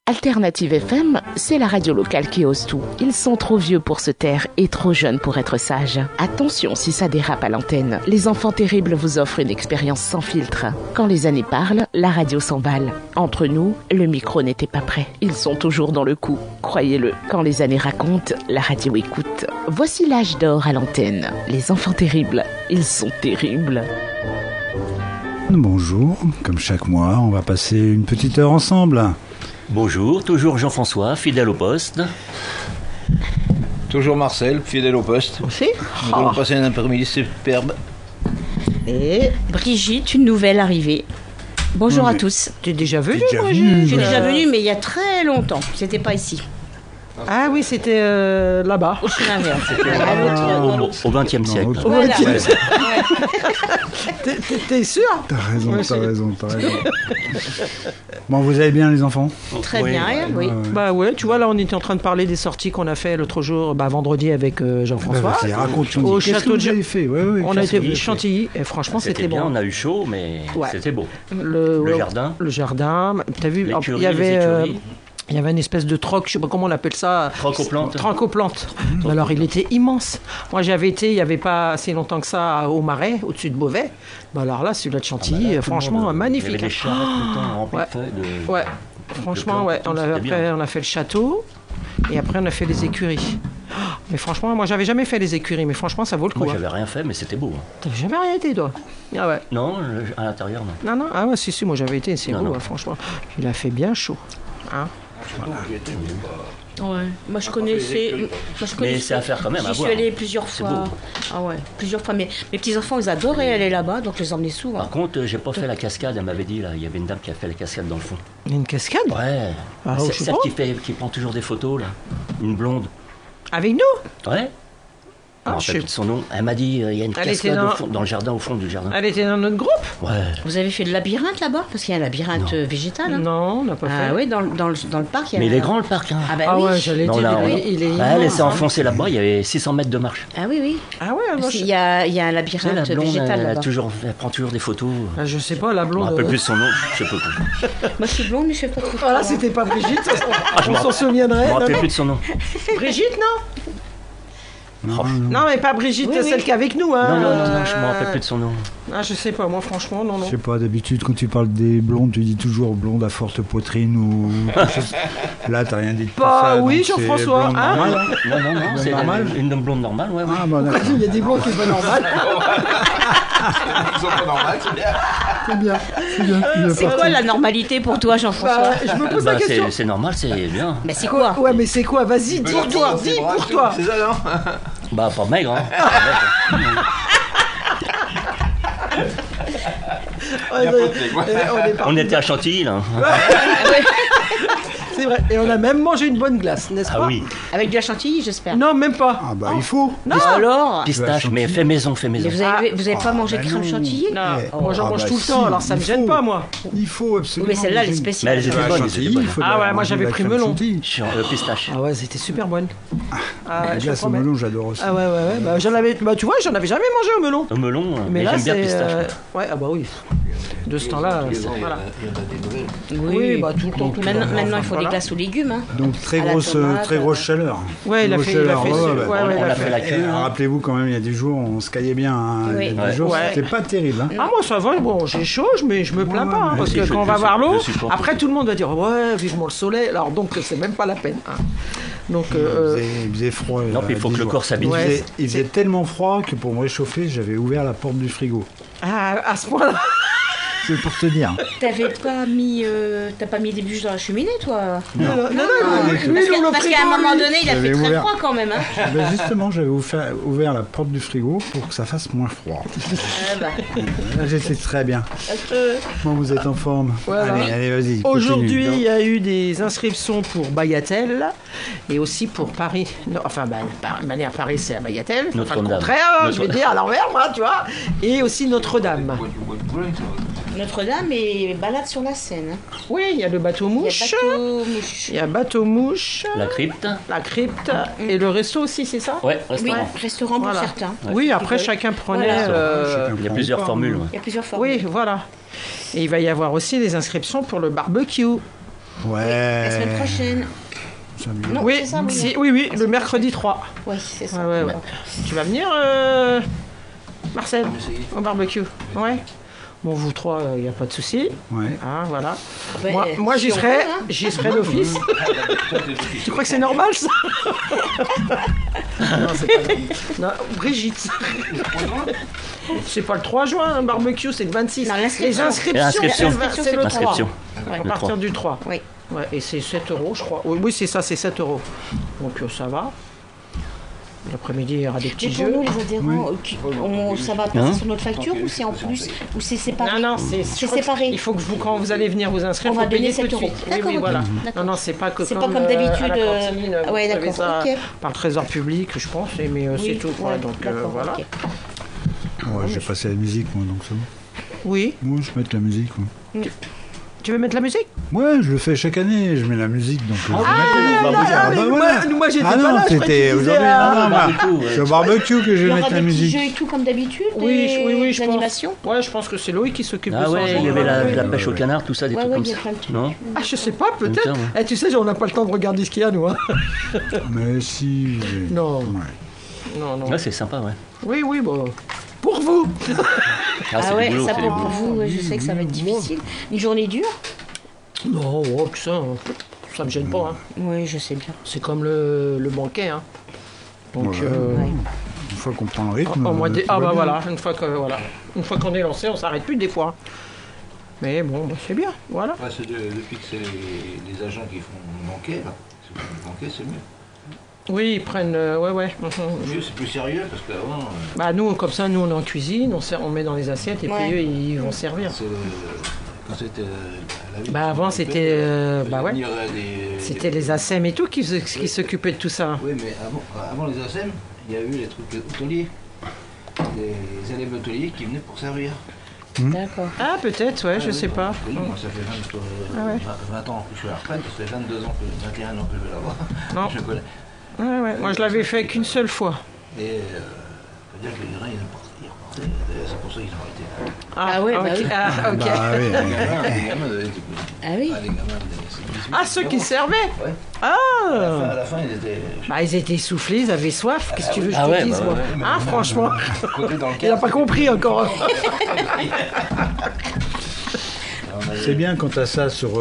Alternative FM, c'est la radio locale qui ose tout. Ils sont trop vieux pour se taire et trop jeunes pour être sages. Attention si ça dérape à l'antenne. Les enfants terribles vous offrent une expérience sans filtre. Quand les années parlent, la radio s'emballe. Entre nous, le micro n'était pas prêt. Ils sont toujours dans le coup. Croyez-le, quand les années racontent, la radio écoute. Voici l'âge d'or à l'antenne. Les enfants terribles, ils sont terribles. Bonjour, comme chaque mois, on va passer une petite heure ensemble. Bonjour, toujours Jean-François, fidèle au poste. Toujours Marcel, fidèle au poste. Aussi. Nous allons passer un après-midi superbe. Et Brigitte, une nouvelle arrivée. Bonjour à tous. Tu es déjà venue, Brigitte? J'ai déjà venue, mais il y a très longtemps. C'était pas ici. Ah oui, c'était là-bas. Au chemin vert. Au XXe siècle. Voilà. T'es sûr? T'as raison. Bon, vous allez bien les enfants? Très bien, oui. Bah ouais, tu vois, là on était en train de parler des sorties qu'on a fait l'autre jour, vendredi avec Jean-François. Raconte-nous. Au Qu'est-ce château que de vous avez fait? On a été Chantilly et franchement C'était c'était bien, bon. on a eu chaud, mais c'était beau. Le jardin. Le jardin, t'as vu, L'écurie, il y avait... les écuries. Il y avait une espèce de troc, je sais pas comment on appelle ça. Troc-aux-plantes. Alors il était immense. Moi j'avais été, il n'y avait pas assez longtemps que ça, au Marais, au-dessus de Beauvais. Alors là, celui-là de Chantilly, franchement, magnifique. Il y avait des charrettes tout le temps remplies de feuilles. Ouais, franchement, ouais. Après, on a fait le château et après on a fait les écuries. Mais franchement, moi j'avais jamais fait les écuries, mais franchement ça vaut le coup. Moi j'avais rien fait, mais c'était beau. T'avais jamais rien été, toi? Ah ouais. Non, à l'intérieur, non. Non, ah ouais, si, moi j'avais été, c'est beau, franchement. Il a fait bien chaud. Hein? Ouais. Moi je connaissais. Mais c'est à faire quand même, à J'y suis voir. allée plusieurs fois. Beau. Ah ouais, plusieurs fois. Mais mes petits-enfants, ils adoraient aller là-bas, donc je les emmenais souvent. Par contre, j'ai pas fait la cascade, elle m'avait dit, là, il y avait une dame qui a fait la cascade dans le fond. Une cascade? Ouais. Ah, C'est je sais celle pas. qui prend toujours des photos, là. Une blonde. Avec nous? Ouais. Je me Ah, rappelle plus de son nom. Elle m'a dit, il y a une Elle était cascade dans le jardin, au fond du jardin. Elle était dans notre groupe? Ouais. Vous avez fait le labyrinthe là-bas? Parce qu'il y a un labyrinthe végétal. Hein. Non, on n'a pas fait. Ah oui, dans le parc, il y a Mais il est grand, le parc, hein. Ah bah Ah oui. ouais, j'allais Non, dire, là, il est elle immense, s'est hein. enfoncée là-bas, il y avait 600 mètres de marche. Ah oui, oui. Ah ouais, moi, Parce qu'il y a un Tu sais, labyrinthe la blonde, végétal là-bas. elle prend toujours des photos. Ah, je sais pas, la Je me blonde. rappelle plus son nom, je sais pas plus. Moi je suis blonde, mais je fais pas trop. Voilà, c'était pas Brigitte, je on me s'en rappelle- souviendrait. Je me rappelle Non, plus de son nom. Brigitte, non? Non, mais pas Brigitte, Oui, oui. celle qui est avec nous. Hein. Non, je me rappelle plus de son nom. Ah, je sais pas, moi, franchement, non. Je sais pas, d'habitude, quand tu parles des blondes, tu dis toujours blonde à forte poitrine ou quelque chose. Là, t'as rien dit de tout Bah ça. oui, donc c'est Jean-François, blonde hein. normale. Non, c'est normale. une blonde normale, ouais. Ah, bah d'accord. Il y a des blondes qui sont normales. Ils sont pas normales, c'est bien. C'est bien. C'est quoi la normalité pour toi, Jean-François? Bah, je me pose la question. C'est normal, c'est bien. Mais c'est quoi? Ouais, mais c'est quoi? Vas-y, dis pour toi. C'est ça, non? Bah, pas maigre, hein. On était à Chantilly, là. C'est vrai. Et on a même mangé une bonne glace, n'est-ce pas? Ah oui. Avec de la chantilly, j'espère. Non, même pas. Ah, bah il faut. Non. Alors? Pistache, mais fait maison. Mais vous avez pas mangé de crème chantilly? Non, Eh, moi j'en ah mange bah tout le si, temps, alors ça me il gêne faut. pas, moi. Il faut absolument. Oui, mais celle-là, elle est Mais spéciale. elles étaient La bonnes, chantilly, elles étaient il faut Ah de la- ouais, moi, manger j'avais de la pris crème melon. chantilly. Sur pistache. Ah ouais, c'était super bonne. Ah, La je glace au promets. melon, j'adore aussi. Ah ouais. Bah, tu vois, j'en avais jamais mangé au melon. Au melon, Mais mais là, j'aime bien c'est. pistache. Ouais, ah bah oui. De ce temps-là, voilà. Oui, bah tout le temps. Maintenant, il faut Voilà. des glaces aux légumes. Hein. Donc très À la grosse tomate, chaleur. Ouais, il a Grosse fait. chaleur, ouais, On a fait la Et, queue. hein. rappelez-vous quand même, il y a des jours, on se caillait bien. Hein. Oui. Il y a des jours, Ouais. c'était pas terrible. Hein. Ah moi ça va, bon j'ai chaud mais je me plains Ouais, pas hein, ouais, parce si, que je- quand on je va suis- voir l'eau, je supporte après aussi. tout le monde va dire ouais vivement le soleil, alors donc c'est même pas la peine. Hein. Donc Il faisait froid. Non, puis il faut que le corps s'habitue. Ouais. Il faisait tellement froid que pour me réchauffer, j'avais ouvert la porte du frigo. à ce point-là. C'est pour te dire. T'as pas mis des bûches dans la cheminée, toi? Non, Parce qu'à un moment donné, il a fait J'avais très ouvert. froid quand même. Hein. Ben justement, j'avais ouvert la porte du frigo pour que ça fasse moins froid. Ah bah. Là, j'étais très bien. Bon, vous êtes en forme. Voilà. Allez, vas-y. Aujourd'hui, continue. il y a eu des inscriptions pour Bagatelle et aussi pour Paris. Non, enfin, de manière Paris, c'est à Bagatelle. Enfin, le Notre-Dame. contraire, hein, je vais dire à l'envers, moi, tu vois. Et aussi Notre-Dame. Notre-Dame est balade sur la Seine. Hein. Oui, il y a le bateau Il y a mouche. bateau mouche. Il y a bateau mouche. La crypte. La crypte et le resto aussi, c'est ça? Ouais, Oui, restaurant. restaurant pour Voilà. certains. Oui, après Ils chacun prenait. Voilà. Il y a plusieurs formules. Ouais. Il y a plusieurs formes. Oui, voilà. Et il va y avoir aussi des inscriptions pour le barbecue. Ouais. La semaine prochaine. Samedi. Non, Oui, c'est ça, oui. oui, le mercredi 3. Oui, c'est ça. Ouais. Tu vas venir, Marcel, au barbecue? Ouais. Bon, vous trois, il n'y a pas de souci. Ouais. Ah, voilà. Ben, Moi, si on peut, hein. j'y serai d'office. Tu crois que c'est normal, ça? Non, c'est pas normal. Non, Brigitte. C'est pas le 3 juin, un barbecue, c'est le 26. Non, Les inscriptions, L'inscription. c'est le 3. L'inscription. À Le partir 3. du 3. Oui. Ouais, et c'est 7 €, je crois. Oui, c'est ça, c'est 7 €. Donc ça va. L'après-midi, il y aura des Mais petits pour jeux. nous, les adhérents, ça va passer sur notre facture ou c'est en plus? Ou c'est séparé? Non, c'est je crois que séparé. Il faut que quand vous allez venir vous inscrire, On il va faut payer donner tout de 7 €. suite. Oui, D'accord, oui, ok. voilà. D'accord. Non, c'est pas C'est pas comme d'habitude, à la cantine, vous ouais, avez d'accord, ça ok. par le trésor public, je pense, mais c'est Oui, tout. Quoi, ouais, donc d'accord, voilà. ok. Ouais, j'ai passé la musique, moi, donc c'est bon. Oui. Moi, je mets la musique. Moi. Tu veux mettre la musique? Ouais, je le fais chaque année, je mets la musique. Donc, je vais mettre mais voilà. moi, j'étais Ah pas non, là, je croyais que c'était tu disais, aujourd'hui. ah, Non, barbecue, c'est au barbecue que je Il y vais aura mettre des la petits musique. jeux et tout comme d'habitude? Oui, je des pense. animations? Ouais, je pense que c'est Loïc qui s'occupe de Ah ça. ouais, il y avait la pêche au ouais. canard, tout ça, des Ouais, trucs ouais, comme il y a ça. plein de trucs. Non? Ah, je sais pas, peut-être. Putain, ouais. Tu sais, on n'a pas le temps de regarder ce qu'il y a, nous. Hein. Mais si. Non. Ouais. Non. Ouais, c'est sympa, ouais. Oui, bon. Pour vous. Ah, c'est Ah ouais, du boulot, ça c'est du pour boulot. vous, je sais que ça va être difficile. Une journée dure? Non, que ça me gêne pas. Hein. Oui, je sais bien. C'est comme le banquet. Hein. Donc, Ouais. Ouais. Une fois qu'on prend le rythme. au mois de... tout Ah va bah bien. voilà, une fois qu'on est lancé, on s'arrête plus des fois. Mais bon, c'est bien, voilà. Ouais, depuis que c'est les agents qui font le banquet, là, si vous faites le banquet, c'est mieux. Oui, ils prennent... ouais. Mieux, c'est plus sérieux parce qu'avant, Bah nous, comme ça, nous on est en cuisine, on met dans les assiettes et Ouais. puis eux, ils vont servir. quand c'était la vie. Bah avant, c'était... bah ouais. Venir, C'était les ASEM et tout qui s'occupaient de tout ça. Oui, mais avant les ASEM, il y a eu les trucs hôteliers. Les élèves hôteliers qui venaient pour servir. D'accord. Ah peut-être, ouais, je sais pas. Oui, moi ça fait 20 ans que je suis à la retraite, ça fait 22 ans, 21 ans que je vais l'avoir. Non. Je connais. Ouais. Moi je l'avais fait qu'une seule fois. Et faut dire que les gens, ils repartaient. D'ailleurs, c'est pour ça qu'ils ont arrêté. Ah ouais, bah ok. oui. Ah, ok. Bah oui. Les gamins, Ah oui. les gamins, Ah, ceux qui servaient. Ouais. Ah À la fin, ils étaient bah, ils étaient essoufflés, ils avaient soif. Qu'est-ce que tu veux que je Ah te ouais, dise, bah moi ouais. Ah, franchement, côté dans le il n'a pas compris encore. C'est bien quand tu as ça sur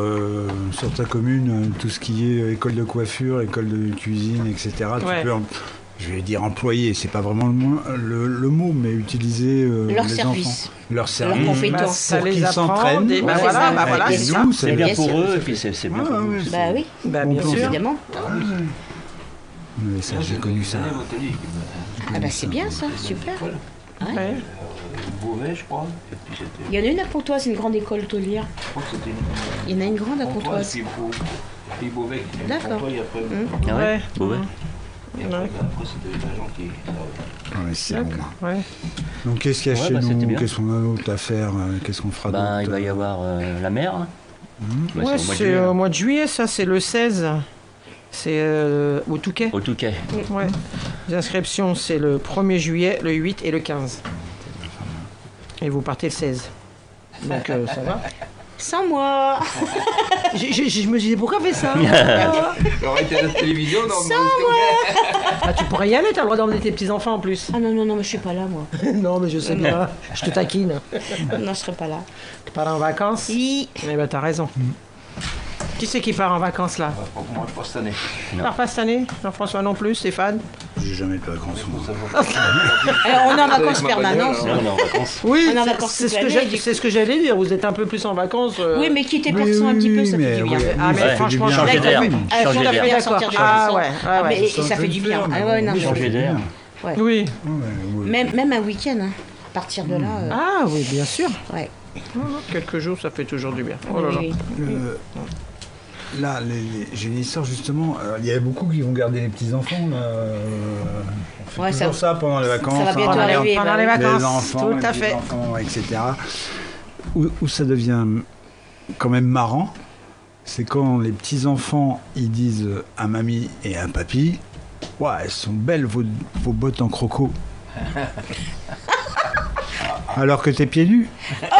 ta commune, tout ce qui est école de coiffure, école de cuisine, etc. Ouais. Tu peux, je vais dire employer, c'est pas vraiment le mot, mais utiliser Leur les service. enfants. Leur service. compétences. Bah, ça pour les qu'ils apprend. s'entraînent. Bah, Ouais, voilà, c'est bah ça. voilà, Et c'est nous, ça. c'est C'est bien bien pour sûr. eux, et puis c'est bien pour vous. Bah oui, Bah, bien sûr. évidemment. Mais ça, j'ai connu ça. Ah bah c'est bien ça, super. Ouais. Beauvais, je crois. Et puis c'était. Il y en a une à Pontoise, une grande école hôtelière. Je crois que c'était une. Il y en a une grande à Pontoise. Puis Beauvais qui était D'accord. Pontoise, et après. Ah ouais? Ouais. Bon, ouais. Et après, c'était les agents qui. Ouais, c'est bon. Ouais. Donc qu'est-ce qu'il y a Ouais, chez bah, c'était nous? bien. Qu'est-ce qu'on a d'autre à faire? Qu'est-ce qu'on fera Ben, il d'autre? va y avoir la mer. Hein. Bah, Ouais, c'est au mois de c'est juillet, là. au mois de juillet, ça, c'est le 16. C'est au Touquet. Au Touquet. Ouais. Les inscriptions, c'est le 1er juillet, le 8 et le 15. Et vous partez le 16. Donc ça va. Sans moi. Je me disais, pourquoi fait ça J'aurais été à la télévision dans Ah, tu pourrais y aller, t'as le droit d'emmener tes petits-enfants en plus. Ah non, mais je suis pas là, moi. Non, mais je sais bien, je te taquine. Non, je serai pas là. Tu pars en vacances? Si. Eh ben, t'as raison. Qui c'est qui part en vacances, là? Moi, pas cette année. Tu pars pas cette année? Jean-François non plus, Stéphane? J'ai jamais de vacances. moi. Alors, on est en vacances permanentes. Là, on est en vacances. Oui, On est en vacances c'est toute ce que l'année, du coup. c'est ce que j'allais dire. Vous êtes un peu plus en vacances. Oui, mais quitter Oui, Porto un petit peu, ça mais fait du bien. oui. Ah, mais Ouais. franchement, Ça fait Changer du bien. d'air. Ah, Changer tout à fait d'air. bien, D'accord. sortir de Ah, la ouais, maison. ouais, ouais. Mais Ça ça peut fait le du faire, bien. mais Ah ouais, bon, non, oui, ça Changer fait du d'air. bien. Ouais. Oui. Ouais. Même un week-end, hein. À partir de là. Ah oui, bien sûr. Ouais. Quelques jours, ça fait toujours du bien. Oh là là. Oui. Là, j'ai une histoire justement. Il y a beaucoup qui vont garder les petits-enfants. Là. On fait Ouais, toujours ça pendant les vacances. ça va bientôt hein, arriver. Pendant bah les oui. vacances, les enfants, tout les à fait. petits-enfants, etc. Où ça devient quand même marrant, c'est quand les petits-enfants ils disent à mamie et à papy, ouais, elles sont belles vos bottes en croco. Alors que t'es pieds nus.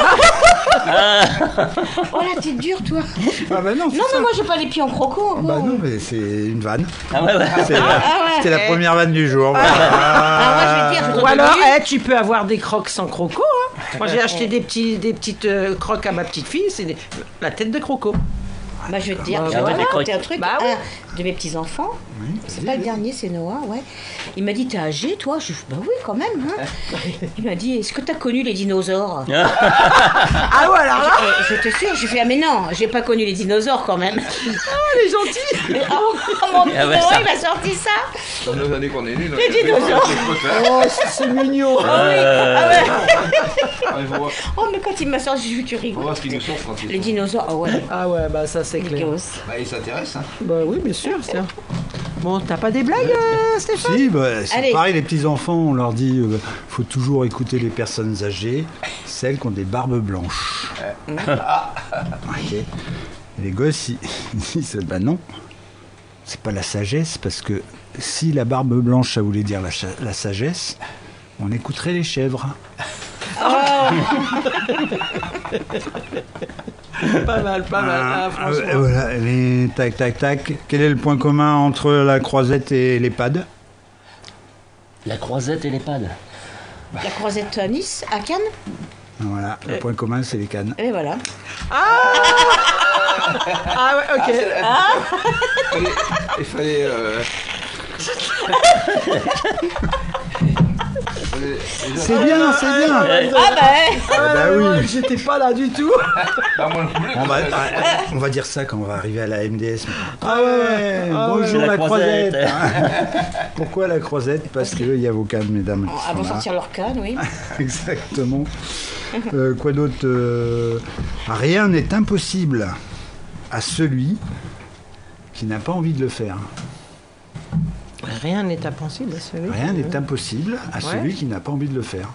Oh là, t'es dur, toi. Ah bah non, Non, mais moi, j'ai pas les pieds en croco. Bah non, mais c'est une vanne. Ah ouais, ouais. C'était la première vanne du jour. Ah, moi, je vais te dire, je Ou alors, te tu peux avoir des crocs sans croco. Hein. Moi, j'ai acheté des petites crocs à ma petite fille. C'est la tête de croco. Bah, je vais te dire, Bah, je vais ouais, te des raconter un truc. Bah ouais. Un de mes petits-enfants, c'est pas le dernier, c'est Noah, ouais. Il m'a dit, t'es âgé, toi? Je lui ai dit, bah oui, quand même. Hein. Il m'a dit, est-ce que t'as connu les dinosaures? Ah ouais, alors là, Je te sûr, j'ai fait, ah mais non, j'ai pas connu les dinosaures quand même. les gentils. Oh, mon petit Ah ouais, Noah, ça. il m'a sorti ça. Dans nos années qu'on est nés, Les dinosaures. Oh, c'est mignon. Ah oui, ah ouais. Il faut voir, Oh, mais quand il m'a sorti, je tu faut rigoles. voir ce qu'ils nous sortent quand ils Les sont. dinosaures, ah ouais, Ah ouais, bah ça, c'est les clair. gosses. Bah, ils s'intéressent, hein. Bah oui, bien sûr. Tiens. Bon, t'as pas des blagues, Stéphane? Si, bah, c'est Allez. pareil, les petits-enfants, on leur dit faut toujours écouter les personnes âgées, celles qui ont des barbes blanches. Ok. Et les gosses, ils disent bah non, c'est pas la sagesse, parce que si la barbe blanche, ça voulait dire la sagesse, on écouterait les chèvres. Pas mal, pas mal. Ah, franchement. Voilà, les tac, tac, tac. Quel est le point commun entre la croisette et l'EHPAD? La croisette et l'EHPAD. La croisette à Nice, à Cannes, Voilà, le point commun, c'est les cannes. et voilà. Ah ouais, ok. Il fallait. C'est bien, c'est bien. Ah bah, Bah oui. J'étais pas là du tout. Bah, moi non plus. On va dire ça quand on va arriver à la MDS. Ah ouais. Bonjour La la croisette. croisette. Pourquoi la croisette? Parce qu'il y a vos cannes, mesdames. qui avant de sont là. sortir leur canne, oui. Exactement. Quoi d'autre? Rien n'est impossible à celui qui n'a pas envie de le faire. Rien n'est impossible, celui. Rien n'est impossible à celui qui n'a pas envie de le faire.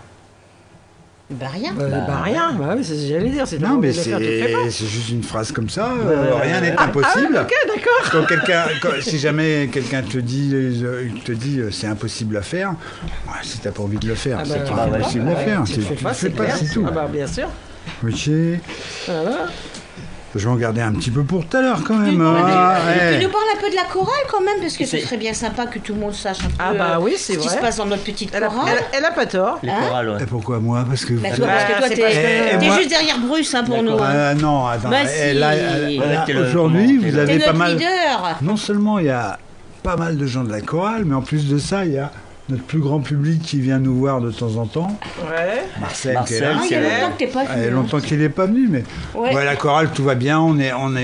Bah rien. Bah rien. Bah oui, c'est ce que j'allais dire. C'est Non, mais c'est c'est juste une phrase comme ça. Rien n'est impossible. Ok, d'accord. Si jamais quelqu'un te dit c'est impossible à faire, ouais, si t'as pas envie de le faire, Ah c'est bah, pas ouais, impossible à faire. Tu le fais pas, fais c'est clair. c'est tout. Ah bah bien sûr. Ok. Voilà. Je vais en garder un petit peu pour tout à l'heure quand même. Tu Ouais. nous parles un peu de la chorale quand même, parce que ce C'est- serait bien sympa que tout le monde sache un peu Ah bah oui, c'est ce qui vrai. se passe dans notre petite Elle a, chorale. elle a pas tort. Les Hein chorales, ouais. Et pourquoi moi? Parce que Bah, toi, parce que toi, c'est t'es parce que- t'es moi- juste derrière Bruce hein, pour nous. Hein. Non, attends. Bah eh, si. là, Ouais, t'es le- aujourd'hui, comment, vous t'es avez T'es pas notre mal. leader. Non seulement il y a pas mal de gens de la chorale, mais en plus de ça, il y a notre plus grand public qui vient nous voir de temps en temps. Ouais. Marcel, qui est Marcel, là. Ah, il y a c'est longtemps que t'es pas Il y a venu. longtemps qu'il n'est pas venu, mais Ouais. ouais, la chorale, tout va bien. On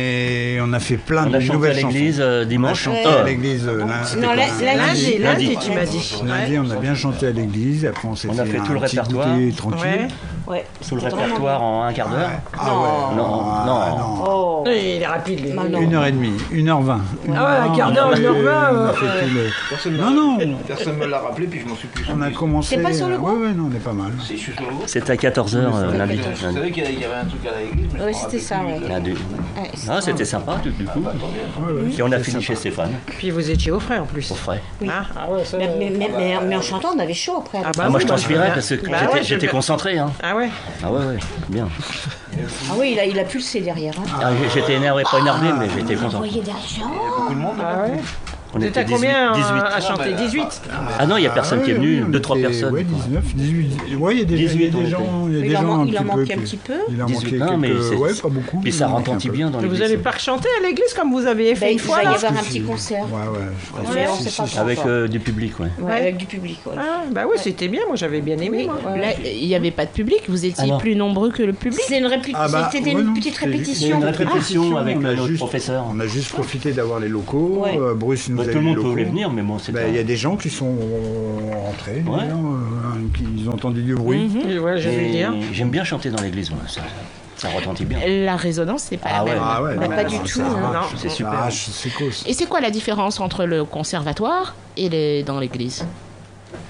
a fait plein On de a chanté à nouvelles chansons. l'église On a dimanche. chanté Ah. à l'église Non, lundi. Lundi, tu m'as dit. lundi, on a bien chanté à l'église. Après, on s'est On a fait tout le petit répertoire. goûter tranquille. Ouais. Ouais. Tout le C'était vraiment répertoire en un quart d'heure. Ah ouais. Non, Ah, non. Oh. Il est rapide, lui. Bah non. 1h30, 1h20. Ah ouais, un quart d'heure, 1h20. On a fait tout le- Personne Non, me- non. Personne me l'a rappelé, puis je m'en suis plus On souvenu. a commencé. T'es pas sur le groupe? Ouais, non, on est pas mal. Si, je suis sur le groupe. C'était à 14h lundi. Je savais qu'il y avait un truc à l'église, mais je Ouais, m'en c'était rappelais ça, plus. ouais. Lundi. Ouais, Ah, c'était sympa, du coup. Et on a fini chez Stéphane, Puis vous étiez au frais en plus. au frais. Oui. Ah ouais, ça. Mais en chantant, on avait chaud après. Ah bah Ah, moi, oui, je bah, transpirais bah, parce que bah ouais, j'étais je- concentré. Hein. Ah ouais. Ah ouais, bien. Ah oui, il a pulsé derrière. Hein. Ah, j'étais énervé, pas énervé, mais j'étais Vous content. voyez des gens. Beaucoup de monde. Ah ouais. On T'étais à était combien 18. à chanter? 18. Ah non, il n'y a personne qui est venu, on 2-3 était, personnes. Ouais, 19, 18. Ouais, il y a des 18, il y a des gens. Il y a des gens un Il en petit peu manquait un qui- petit peu. Il en 18, manquait non, mais quelques. c'est- Ouais, pas beaucoup. Puis il ça en manquait retentit un peu. bien dans Vous l'église. allez pas rechanter à l'église comme vous avez fait Ben, une il fois va y là? avoir un Parce que petit c'est- concert. Ouais, je crois. Ouais, on Si, sait si, pas si. quand. Avec du public, ouais. Ouais, avec du public. Ouais. Ah, bah oui, c'était bien, moi j'avais bien aimé. Oui, Moi. ouais. Là, il n'y avait pas de public, vous étiez Ah non. plus nombreux que le public. C'était une, Ah bah, c'était ouais, une non, petite c'était juste- Il y a répétition. une répétition avec on a notre juste- professeur. On a juste profité d'avoir les locaux. Ouais. Bruce nous Bah, a tout eu le les monde locaux. voulait venir, mais bon, c'est Bah, il y a des gens qui sont rentrés, Ouais. d'ailleurs, qui ont entendu du bruit. Et ouais, je vais Et dire. j'aime bien chanter dans l'église, moi, ça retentit bien. La résonance, c'est pas Ah la ouais. même. Ah ouais, Bah, non, pas non, du ça tout, arrache, non. C'est ça super. arrache, c'est cause. Et c'est quoi la différence entre le conservatoire et dans l'église?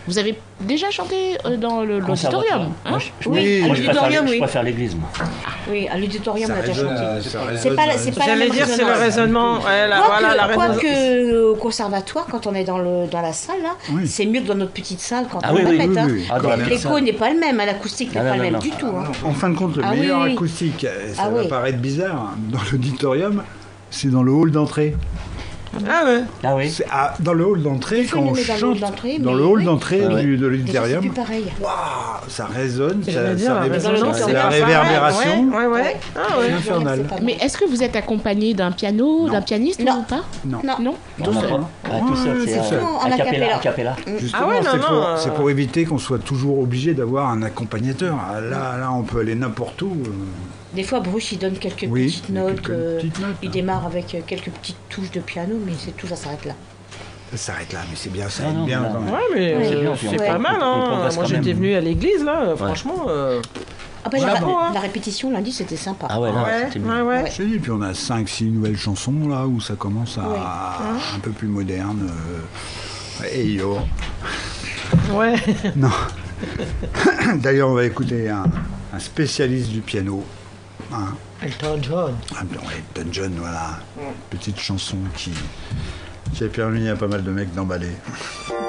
Vous avez déjà chanté dans l'auditorium, Conservatoire. hein? Moi, Oui, à moi, je l'auditorium, je oui. préfère l'église, moi. Oui, à l'auditorium, on Ça a déjà résonne, chanté. ça C'est résonne, pas, ouais. c'est pas J'allais la dire, c'est le raisonnement. Ouais, la résonance. Quoique au conservatoire, quand on est dans la salle, là, Oui. c'est mieux que dans notre petite salle quand Ah on oui, répète. oui, hein. oui, oui. Ah, dans la L'écho salle. n'est pas le même, l'acoustique n'est Non, pas non, le même non, du tout. hein. En fin de compte, le Ah oui, meilleur oui. acoustique, ça Ah va oui. paraître bizarre, dans l'auditorium, c'est dans le hall d'entrée. Ah ouais. Ah oui. Dans le hall d'entrée, fois, quand on on le met dans le hall chante, d'entrée, dans mais le hall oui. d'entrée Ah ouais. de Déjà, c'est l'auditorium, plus pareil. waouh, ça résonne, J'allais dire, la résonance, c'est la pas pareil. réverbération. Ouais. Ah ouais. C'est infernal. C'est pas mal. Mais est-ce que vous êtes accompagné d'un piano, Non. d'un pianiste Non. ou pas? Non. Non. Non. On n'a pas. Ah, tout seul, Ouais, c'est tout seul. En a cappella. a A cappella. Justement, Ah ouais, c'est non, pour, non, c'est pour éviter qu'on soit toujours obligé d'avoir un accompagnateur. Ah, là, on peut aller n'importe où. Des fois, Bruce, il donne quelques Oui, petites il y a notes. quelques petites notes, Il hein. démarre avec quelques petites touches de piano, mais c'est tout, ça s'arrête là. Ça s'arrête là, mais c'est bien, ça Non, aide non, bien non. quand même. Ouais, mais Ouais. C'est bien, puis c'est on pas mal. on Hein. progresse Moi, quand j'étais même. venu à l'église, là, franchement. Ah ben, Voilà, bon. la répétition lundi, c'était sympa. Ah ouais, là, Ouais, c'était bien. ouais. Je te dis, puis on a 5-6 nouvelles chansons là où ça commence à un peu plus moderne. Et yo. Ouais. Non. D'ailleurs, on va écouter un spécialiste du piano. Hein. Elton John. Elton John, voilà. Petite chanson qui a permis à pas mal de mecs d'emballer.